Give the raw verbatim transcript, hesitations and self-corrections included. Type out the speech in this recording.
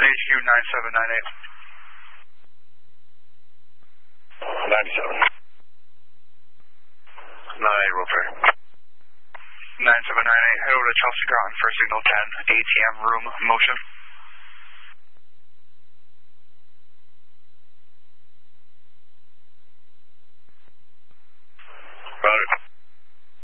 H Q nine seven nine eight. ninety-seven. nine eight, repair. nine seven nine eight, head over to Chelsea Groton for signal ten, A T M room motion.